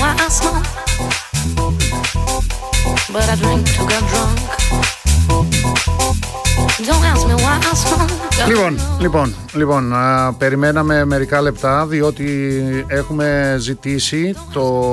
why I smoke, but I drink to get drunk. Don't ask me why I smoke. Λοιπόν, περιμέναμε μερικά λεπτά διότι έχουμε ζητήσει το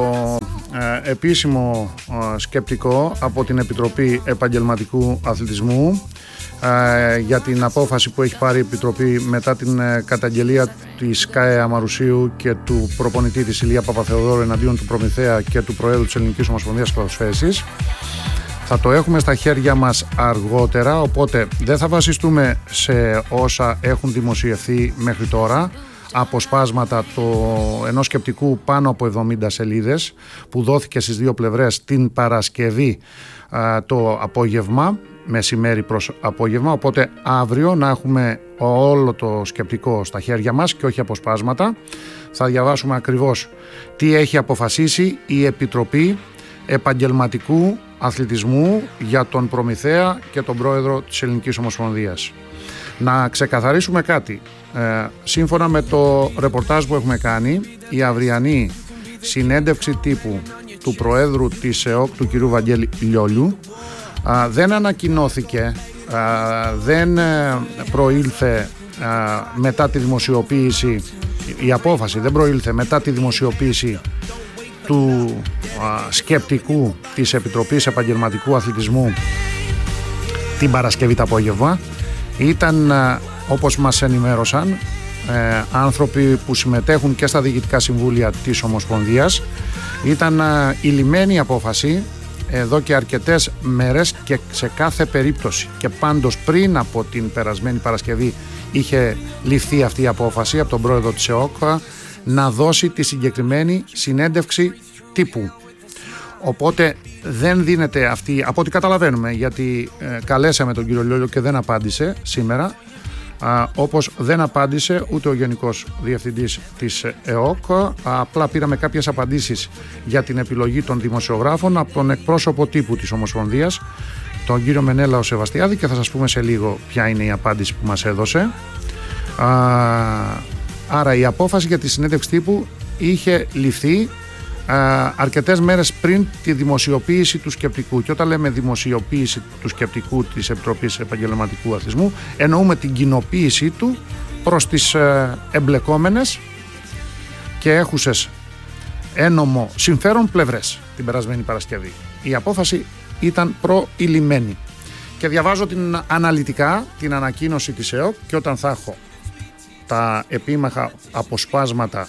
επίσημο σκεπτικό από την Επιτροπή Επαγγελματικού Αθλητισμού για την απόφαση που έχει πάρει η Επιτροπή μετά την καταγγελία της ΚΑΕ Αμαρουσίου και του προπονητή της Ηλία Παπαθεοδόρου εναντίον του Προμηθέα και του Προέδρου της Ελληνικής Ομοσπονδίας Ποδοσφαίρισης. Θα το έχουμε στα χέρια μας αργότερα, οπότε δεν θα βασιστούμε σε όσα έχουν δημοσιευθεί μέχρι τώρα, αποσπάσματα ενός σκεπτικού πάνω από 70 σελίδες που δόθηκε στις δύο πλευρές την Παρασκευή το απόγευμα, μεσημέρι προς απόγευμα, οπότε αύριο να έχουμε όλο το σκεπτικό στα χέρια μας και όχι αποσπάσματα. Θα διαβάσουμε ακριβώς τι έχει αποφασίσει η Επιτροπή Επαγγελματικού Αθλητισμού για τον Προμηθέα και τον Πρόεδρο της Ελληνικής Ομοσπονδίας. Να ξεκαθαρίσουμε κάτι. Σύμφωνα με το ρεπορτάζ που έχουμε κάνει, η αυριανή συνέντευξη τύπου του Προέδρου της ΕΟΚ, του κ. Βαγγέλη Λιόλιου, δεν ανακοινώθηκε, δεν προήλθε μετά τη δημοσιοποίηση, η απόφαση δεν προήλθε μετά τη δημοσιοποίηση του σκεπτικού της Επιτροπής Επαγγελματικού Αθλητισμού την Παρασκευή το απόγευμα. Ήταν, όπως μας ενημέρωσαν, άνθρωποι που συμμετέχουν και στα διοικητικά συμβούλια της Ομοσπονδίας. Ήταν η λυμμένη απόφαση εδώ και αρκετές μέρες και σε κάθε περίπτωση, και πάντως πριν από την περασμένη Παρασκευή είχε ληφθεί αυτή η απόφαση από τον πρόεδρο της ΕΟΚ να δώσει τη συγκεκριμένη συνέντευξη τύπου. Οπότε δεν δίνεται αυτή, από ό,τι καταλαβαίνουμε, γιατί καλέσαμε τον κύριο Λιόλιο και δεν απάντησε σήμερα, όπως δεν απάντησε ούτε ο Γενικός Διευθυντής της ΕΟΚ. Απλά πήραμε κάποιες απαντήσεις για την επιλογή των δημοσιογράφων από τον εκπρόσωπο τύπου της Ομοσπονδίας, τον κύριο Μενέλαο Σεβαστιάδη, και θα σας πούμε σε λίγο ποια είναι η απάντηση που μας έδωσε. Άρα η απόφαση για τη συνέντευξη τύπου είχε ληφθεί αρκετές μέρες πριν τη δημοσιοποίηση του σκεπτικού. Και όταν λέμε δημοσιοποίηση του σκεπτικού της Επιτροπής Επαγγελματικού Αθλητισμού, εννοούμε την κοινοποίησή του προς τις εμπλεκόμενες και έχουσες ένομο συμφέρον πλευρές την περασμένη Παρασκευή. Η απόφαση ήταν προηλυμένη. Και διαβάζω αναλυτικά την ανακοίνωση της ΕΟΚ, και όταν θα έχω τα επίμαχα αποσπάσματα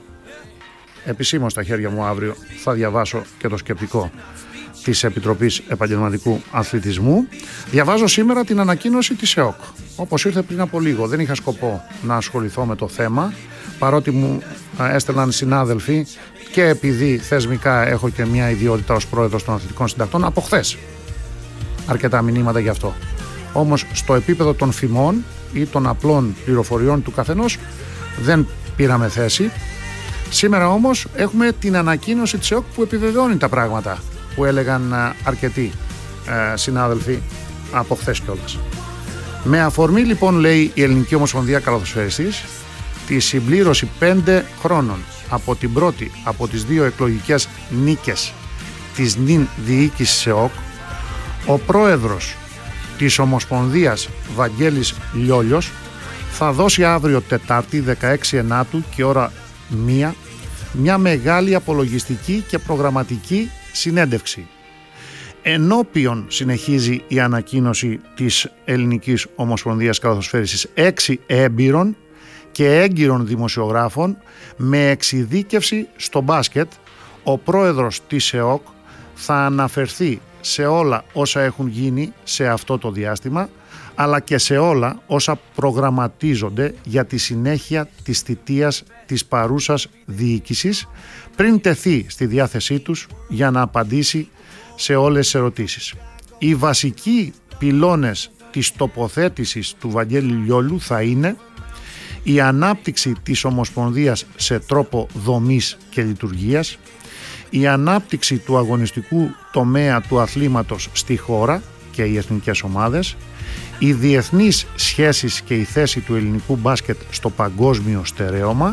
επισήμως στα χέρια μου αύριο θα διαβάσω και το σκεπτικό της Επιτροπής Επαγγελματικού Αθλητισμού. Διαβάζω σήμερα την ανακοίνωση της ΕΟΚ, όπως ήρθε πριν από λίγο. Δεν είχα σκοπό να ασχοληθώ με το θέμα, παρότι μου έστελναν συνάδελφοι, και επειδή θεσμικά έχω και μια ιδιότητα ως πρόεδρος των αθλητικών συντακτών από χθες αρκετά μηνύματα γι' αυτό. Όμως στο επίπεδο των φημών ή των απλών πληροφοριών του καθενός δεν πήραμε θέση. Σήμερα όμως έχουμε την ανακοίνωση της ΕΟΚ που επιβεβαιώνει τα πράγματα που έλεγαν αρκετοί συνάδελφοι από χθες κιόλας. Με αφορμή λοιπόν, λέει η Ελληνική Ομοσπονδία Καλαθοσφαίρισης, τη συμπλήρωση 5 χρόνων από την πρώτη από τις 2 εκλογικές νίκες της νυν διοίκησης ΕΟΚ, ο πρόεδρος της Ομοσπονδίας Βαγγέλης Λιόλιος θα δώσει αύριο Τετάρτη 16 Ενάτου και ώρα 1 μια μεγάλη απολογιστική και προγραμματική συνέντευξη. Ενώπιον, συνεχίζει η ανακοίνωση της Ελληνικής Ομοσπονδίας Καλαθοσφαίρισης, 6 έμπειρων και έγκυρων δημοσιογράφων με εξειδίκευση στο μπάσκετ, ο πρόεδρος της ΕΟΚ θα αναφερθεί σε όλα όσα έχουν γίνει σε αυτό το διάστημα, αλλά και σε όλα όσα προγραμματίζονται για τη συνέχεια της θητείας της παρούσας διοίκησης, πριν τεθεί στη διάθεσή τους για να απαντήσει σε όλες τις ερωτήσεις. Οι βασικοί πυλώνες της τοποθέτησης του Βαγγέλη Λιόλιου θα είναι η ανάπτυξη της Ομοσπονδίας σε τρόπο δομής και λειτουργίας, η ανάπτυξη του αγωνιστικού τομέα του αθλήματος στη χώρα και οι εθνικές ομάδες, οι διεθνείς σχέσεις και η θέση του ελληνικού μπάσκετ στο παγκόσμιο στερέωμα,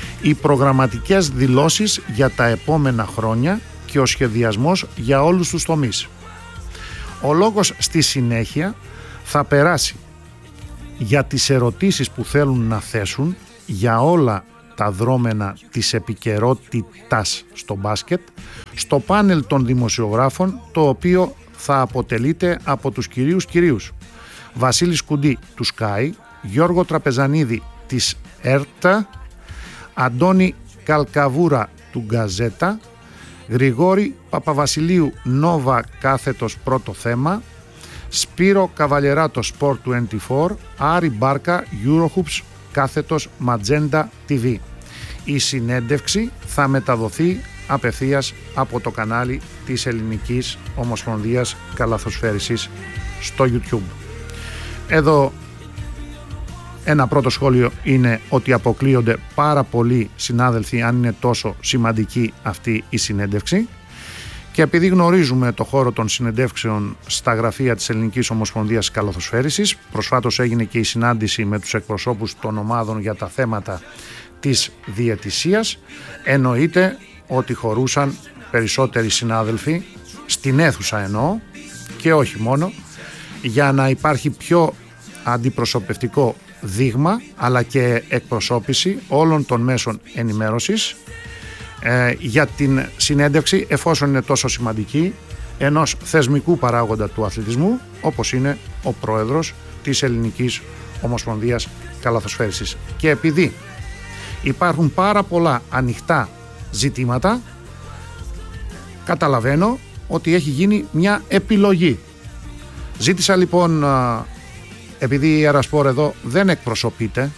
οι προγραμματικές δηλώσεις για τα επόμενα χρόνια και ο σχεδιασμός για όλους τους τομείς. Ο λόγος στη συνέχεια θα περάσει για τις ερωτήσεις που θέλουν να θέσουν για όλα τα δρόμενα της επικαιρότητας στο μπάσκετ, στο πάνελ των δημοσιογράφων, το οποίο θα αποτελείται από τους κυρίους Βασίλης Κουντή του Sky, Γιώργο Τραπεζανίδη της ΕΡΤΑ, Αντώνη Καλκαβούρα του Γκαζέτα, Γρηγόρη Παπαβασιλείου Νόβα κάθετος πρώτο θέμα, Σπύρο Καβαλιεράτο Sport 24, Άρη Μπάρκα Eurohoops κάθετος Magenta TV. Η συνέντευξη θα μεταδοθεί απευθείας από το κανάλι της Ελληνικής Ομοσπονδίας Καλαθοσφαίρισης στο YouTube. Εδώ ένα πρώτο σχόλιο είναι ότι αποκλείονται πάρα πολλοί συνάδελφοι αν είναι τόσο σημαντική αυτή η συνέντευξη, και επειδή γνωρίζουμε το χώρο των συνεντεύξεων στα γραφεία της Ελληνικής Ομοσπονδίας Καλαθοσφαίρισης, προσφάτως έγινε και η συνάντηση με τους εκπροσώπους των ομάδων για τα θέματα της διαιτησίας, εννοείται ότι χωρούσαν περισσότεροι συνάδελφοι στην αίθουσα, εννοώ, και όχι μόνο, για να υπάρχει πιο αντιπροσωπευτικό δείγμα αλλά και εκπροσώπηση όλων των μέσων ενημέρωσης για την συνέντευξη, εφόσον είναι τόσο σημαντική, ενός θεσμικού παράγοντα του αθλητισμού όπως είναι ο πρόεδρος της Ελληνικής Ομοσπονδίας Καλαθοσφαίρισης. Και επειδή υπάρχουν πάρα πολλά ανοιχτά ζητήματα, καταλαβαίνω ότι έχει γίνει μια επιλογή. Ζήτησα λοιπόν, επειδή η Ιερασπόρ εδώ δεν εκπροσωπείται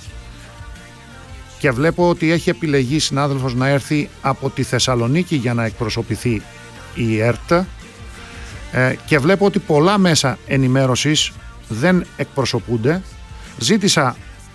και βλέπω ότι έχει επιλεγεί συνάδελφος να έρθει από τη Θεσσαλονίκη για να εκπροσωπηθεί η ΕΡΤ, και βλέπω ότι πολλά μέσα ενημέρωσης δεν εκπροσωπούνται, ζήτησα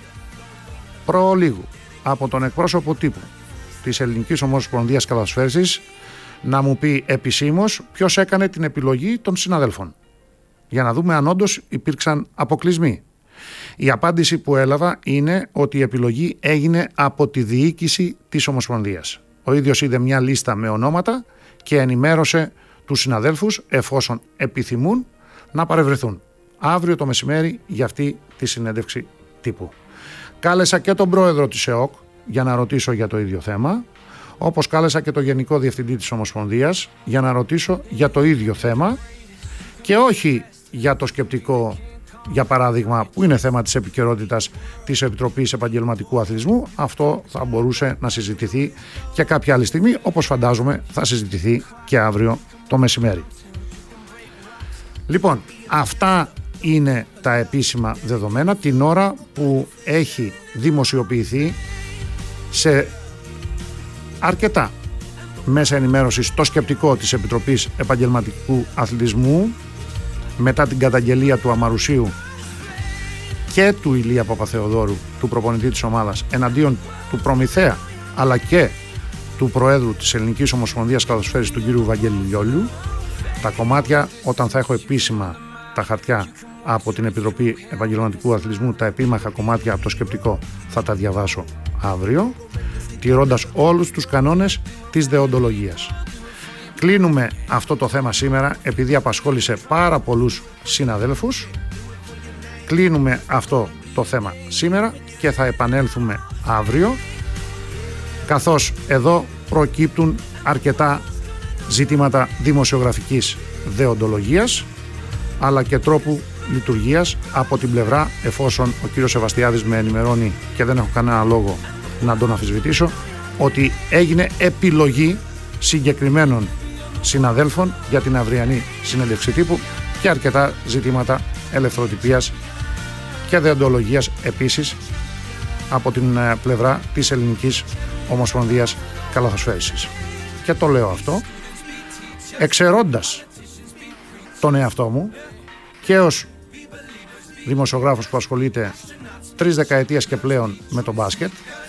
προλίγου από τον εκπρόσωπο τύπου της Ελληνικής Ομοσπονδίας Καλαθοσφαίρισης να μου πει επισήμως ποιος έκανε την επιλογή των συναδέλφων, για να δούμε αν όντως υπήρξαν αποκλεισμοί. Η απάντηση που έλαβα είναι ότι η επιλογή έγινε από τη διοίκηση της Ομοσπονδίας. Ο ίδιος είδε μια λίστα με ονόματα και ενημέρωσε τους συναδέλφους, εφόσον επιθυμούν, να παρευρεθούν αύριο το μεσημέρι για αυτή τη συνέντευξη τύπου. Κάλεσα και τον πρόεδρο της ΕΟΚ για να ρωτήσω για το ίδιο θέμα, όπως κάλεσα και τον Γενικό Διευθυντή της Ομοσπονδίας για να ρωτήσω για το ίδιο θέμα, και όχι για το σκεπτικό, για παράδειγμα, που είναι θέμα της επικαιρότητας της Επιτροπής Επαγγελματικού Αθλητισμού. Αυτό θα μπορούσε να συζητηθεί και κάποια άλλη στιγμή, όπως φαντάζομαι θα συζητηθεί και αύριο το μεσημέρι. Λοιπόν, αυτά είναι τα επίσημα δεδομένα την ώρα που έχει δημοσιοποιηθεί σε αρκετά μέσα ενημέρωσης το σκεπτικό της Επιτροπής Επαγγελματικού Αθλητισμού μετά την καταγγελία του Αμαρουσίου και του Ηλία Παπαθεοδόρου, του προπονητή της ομάδας, εναντίον του προμηθέα αλλά και του Προέδρου της Ελληνικής Ομοσπονδίας Καλαθοσφαίρισης, του κ. Βαγγέλη Λιόλιου. Τα κομμάτια, όταν θα έχω επίσημα τα χαρτιά από την Επιτροπή Επαγγελματικού Αθλητισμού, τα επίμαχα κομμάτια από το σκεπτικό, θα τα διαβάσω αύριο, τηρώντας όλους τους κανόνες της δεοντολογίας. Κλείνουμε αυτό το θέμα σήμερα, επειδή απασχόλησε πάρα πολλούς συναδέλφους. Κλείνουμε αυτό το θέμα σήμερα και θα επανέλθουμε αύριο, καθώς εδώ προκύπτουν αρκετά ζητήματα δημοσιογραφικής δεοντολογίας αλλά και τρόπου λειτουργίας από την πλευρά, εφόσον ο κύριος Σεβαστιάδης με ενημερώνει και δεν έχω κανένα λόγο να τον αμφισβητήσω, ότι έγινε επιλογή συγκεκριμένων συναδέλφων για την αυριανή συνέντευξη τύπου και αρκετά ζητήματα ελευθεροτυπίας και δεοντολογίας επίσης από την πλευρά της Ελληνικής Ομοσπονδίας Καλαθοσφαίρισης. Και το λέω αυτό εξαιρώντας τον εαυτό μου και ως δημοσιογράφος που ασχολείται 3 δεκαετίες και πλέον με το μπάσκετ,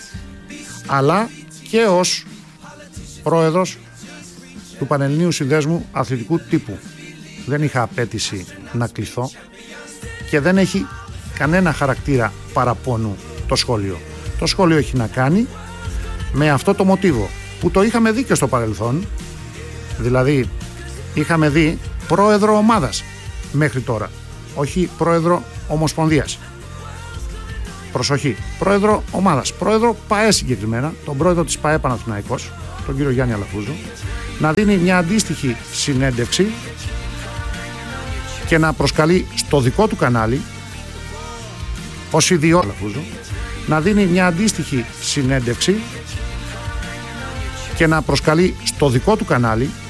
αλλά και ως πρόεδρος του Πανελληνίου Συνδέσμου Αθλητικού Τύπου. Δεν είχα απέτηση να κληθώ και δεν έχει κανένα χαρακτήρα παραπώνου το σχόλιο. Το σχόλιο έχει να κάνει με αυτό το μοτίβο που το είχαμε δει και στο παρελθόν, δηλαδή είχαμε δει πρόεδρο ομάδας μέχρι τώρα, όχι πρόεδρο ομοσπονδίας. Προσοχή, πρόεδρο ομάδας, πρόεδρο ΠΑΕ συγκεκριμένα, τον πρόεδρο της ΠΑΕ Παναθηναϊκός, τον κύριο Γιάννη Αλαφούζο, να δίνει μια αντίστοιχη συνέντευξη και να προσκαλεί στο δικό του κανάλι ως ιδιότητα Αλαφούζο, να δίνει μια αντίστοιχη συνέντευξη και να προσκαλεί στο δικό του κανάλι